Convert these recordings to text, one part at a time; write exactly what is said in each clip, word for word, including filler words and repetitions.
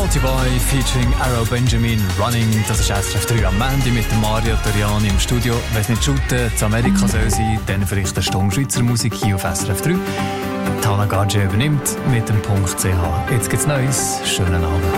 Naughty Boy featuring Arrow Benjamin, Running. Das ist S R F drei am Montag mit dem Mario Toriani im Studio. Wenn es nicht shooten, zu Amerika soll sein, dann vielleicht eine Stunde Schweizer Musik hier auf S R F drei. Tana Gadje übernimmt mit dem Punkt C H. Jetzt gibt's Neues. Schönen Abend.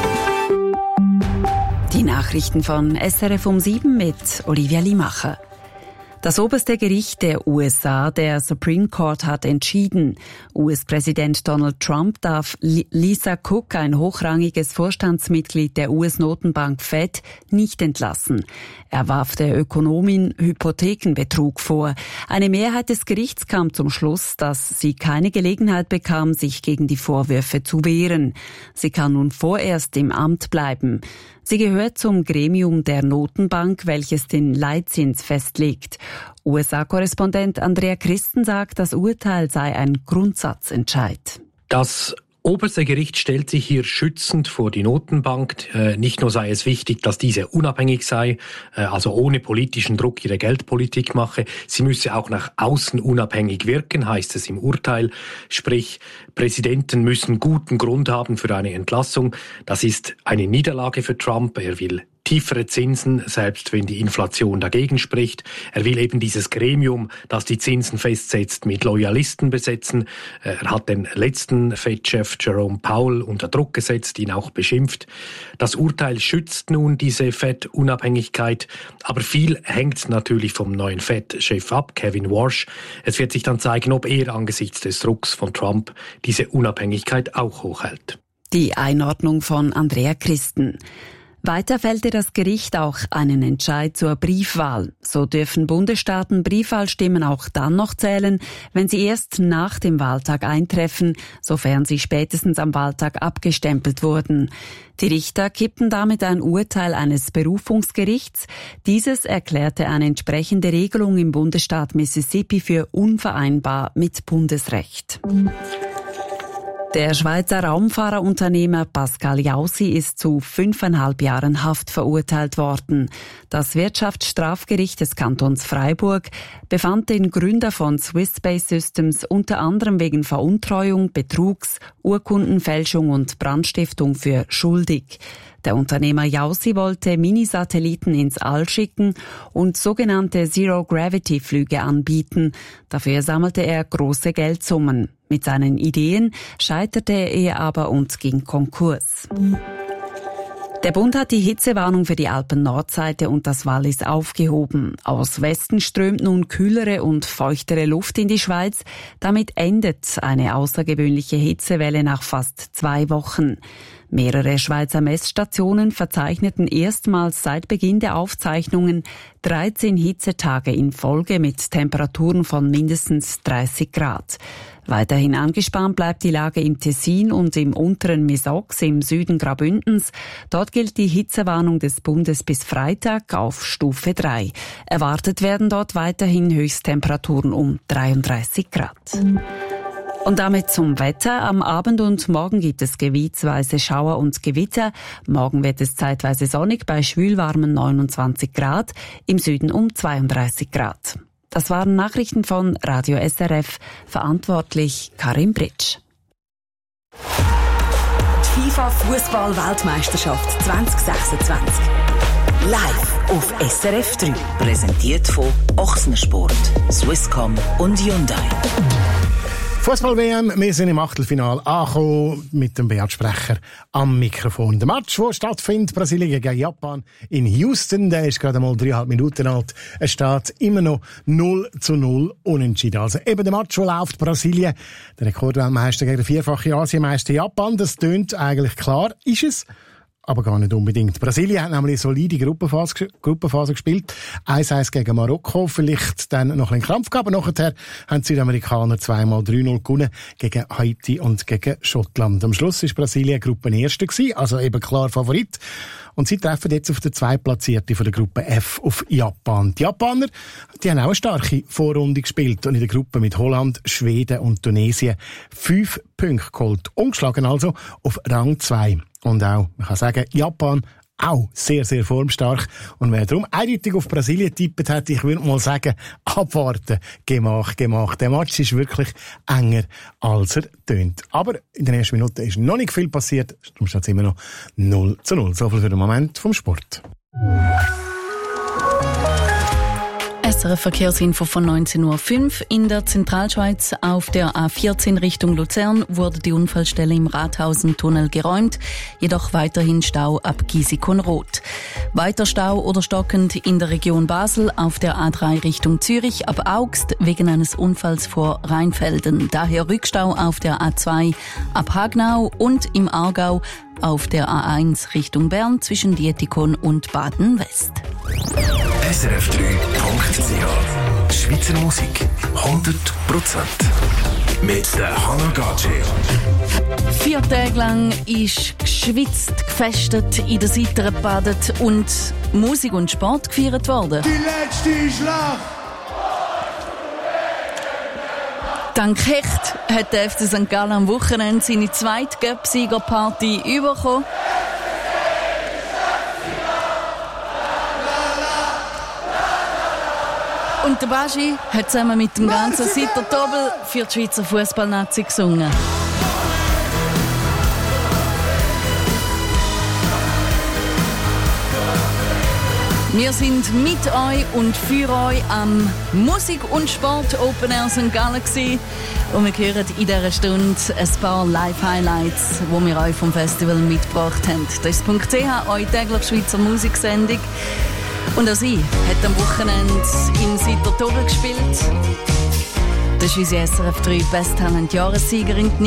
Die Nachrichten von S R F um sieben mit Olivia Limacher. Das oberste Gericht der U S A, der Supreme Court, hat entschieden, U S-Präsident Donald Trump darf Lisa Cook, ein hochrangiges Vorstandsmitglied der U S-Notenbank Fed, nicht entlassen. Er warf der Ökonomin Hypothekenbetrug vor. Eine Mehrheit des Gerichts kam zum Schluss, dass sie keine Gelegenheit bekam, sich gegen die Vorwürfe zu wehren. Sie kann nun vorerst im Amt bleiben. Sie gehört zum Gremium der Notenbank, welches den Leitzins festlegt. U S A-Korrespondent Andrea Christen sagt, das Urteil sei ein Grundsatzentscheid. Das oberste Gericht stellt sich hier schützend vor die Notenbank. Äh, nicht nur sei es wichtig, dass diese unabhängig sei, äh, also ohne politischen Druck ihre Geldpolitik mache. Sie müsse auch nach außen unabhängig wirken, heißt es im Urteil. Sprich, Präsidenten müssen guten Grund haben für eine Entlassung. Das ist eine Niederlage für Trump. Er will tiefere Zinsen, selbst wenn die Inflation dagegen spricht. Er will eben dieses Gremium, das die Zinsen festsetzt, mit Loyalisten besetzen. Er hat den letzten Fed-Chef Jerome Powell unter Druck gesetzt, ihn auch beschimpft. Das Urteil schützt nun diese Fed-Unabhängigkeit, aber viel hängt natürlich vom neuen Fed-Chef ab, Kevin Warsh. Es wird sich dann zeigen, ob er angesichts des Drucks von Trump diese Unabhängigkeit auch hochhält. Die Einordnung von Andrea Christen. Weiter fällte das Gericht auch einen Entscheid zur Briefwahl. So dürfen Bundesstaaten Briefwahlstimmen auch dann noch zählen, wenn sie erst nach dem Wahltag eintreffen, sofern sie spätestens am Wahltag abgestempelt wurden. Die Richter kippten damit ein Urteil eines Berufungsgerichts. Dieses erklärte eine entsprechende Regelung im Bundesstaat Mississippi für unvereinbar mit Bundesrecht. Der Schweizer Raumfahrerunternehmer Pascal Jaussi ist zu fünfeinhalb Jahren Haft verurteilt worden. Das Wirtschaftsstrafgericht des Kantons Freiburg befand den Gründer von Swiss Space Systems unter anderem wegen Veruntreuung, Betrugs, Urkundenfälschung und Brandstiftung für schuldig. Der Unternehmer Jaussi wollte Minisatelliten ins All schicken und sogenannte Zero-Gravity-Flüge anbieten. Dafür sammelte er große Geldsummen. Mit seinen Ideen scheiterte er aber und ging Konkurs. Der Bund hat die Hitzewarnung für die Alpen-Nordseite und das Wallis aufgehoben. Aus Westen strömt nun kühlere und feuchtere Luft in die Schweiz. Damit endet eine außergewöhnliche Hitzewelle nach fast zwei Wochen. Mehrere Schweizer Messstationen verzeichneten erstmals seit Beginn der Aufzeichnungen dreizehn Hitzetage in Folge mit Temperaturen von mindestens dreißig Grad. Weiterhin angespannt bleibt die Lage im Tessin und im unteren Misox im Süden Graubündens. Dort gilt die Hitzewarnung des Bundes bis Freitag auf Stufe drei. Erwartet werden dort weiterhin Höchsttemperaturen um dreiunddreißig Grad. Und damit zum Wetter. Am Abend und morgen gibt es gebietsweise Schauer und Gewitter. Morgen wird es zeitweise sonnig bei schwülwarmen neunundzwanzig Grad, im Süden um zweiunddreißig Grad. Das waren Nachrichten von Radio S R F, verantwortlich Karin Britsch. Die FIFA-Fußball-Weltmeisterschaft zwanzig sechsundzwanzig. Live auf S R F drei. Präsentiert von Ochsner Sport, Swisscom und Hyundai. Fußball-W M, wir sind im Achtelfinale angekommen mit dem Beat Sprecher am Mikrofon. Der Match, der stattfindet, Brasilien gegen Japan in Houston, der ist gerade mal dreieinhalb Minuten alt. Es steht immer noch null zu null unentschieden. Also eben der Match, der läuft, Brasilien, der Rekordweltmeister gegen den vierfachen Asienmeister Japan, das tönt eigentlich klar, ist es. Aber gar nicht unbedingt. Brasilien hat nämlich eine solide Gruppenphase, Gruppenphase gespielt. eins eins gegen Marokko, vielleicht dann noch ein Krampf gehabt. Aber nachher haben die Südamerikaner zweimal drei null gewonnen gegen Haiti und gegen Schottland. Am Schluss war Brasilien Gruppenerster gewesen, also eben klar Favorit. Und sie treffen jetzt auf den Zweitplatzierten von der Gruppe F auf Japan. Die Japaner, die haben auch eine starke Vorrunde gespielt und in der Gruppe mit Holland, Schweden und Tunesien fünf Punkte geholt. Umgeschlagen also auf Rang zwei. Und auch, man kann sagen, Japan auch sehr, sehr formstark. Und wer darum eindeutig auf Brasilien tippt hat, ich würde mal sagen, abwarten, gemacht, gemacht. Der Match ist wirklich enger, als er tönt. Aber in den ersten Minuten ist noch nicht viel passiert, darum steht es immer noch null zu null. So viel für den Moment vom Sport. S R F-Verkehrsinfo von neunzehn Uhr fünf. In der Zentralschweiz auf der A vierzehn Richtung Luzern wurde die Unfallstelle im Rathausen-Tunnel geräumt, jedoch weiterhin Stau ab Giesecon-Rot. Weiter Stau oder stockend in der Region Basel auf der A drei Richtung Zürich ab Augst wegen eines Unfalls vor Rheinfelden. Daher Rückstau auf der A zwei ab Hagnau und im Aargau auf der A eins Richtung Bern zwischen Dietikon und Baden-West. S R F drei Punkt C H Schweizer Musik hundert Prozent mit der Hannah Gatsche. Vier Tage lang ist geschwitzt, gefestet, in der Seite gebadet und Musik und Sport gefeiert worden. Die letzte Schlacht! Dank Hecht hat der F C Sankt Gallen am Wochenende seine zweite Cup-Siegerparty bekommen. Und der Baschi hat zusammen mit dem ganzen Sitter Tobel für die Schweizer Fußballnazi gesungen. Wir sind mit euch und für euch am Musik- und Sport Open Air Sankt Gallen gewesen. Und wir hören in dieser Stunde ein paar Live-Highlights, die wir euch vom Festival mitgebracht haben. Das ist .ch, eure tägliche Schweizer Musiksendung. Und auch sie hat am Wochenende im Sitter Tobel gespielt. Das ist unsere S R F drei Best Talent Jahressiegerin.